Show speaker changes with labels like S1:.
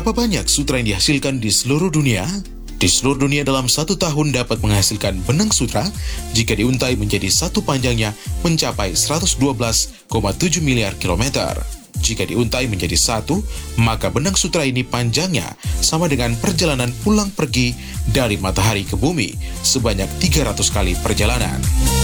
S1: Berapa banyak sutra yang dihasilkan di seluruh dunia? Di seluruh dunia dalam 1 tahun dapat menghasilkan benang sutra jika diuntai menjadi satu panjangnya mencapai 112,7 miliar kilometer. Jika diuntai menjadi satu, maka benang sutra ini panjangnya sama dengan perjalanan pulang pergi dari matahari ke bumi sebanyak 300 kali perjalanan.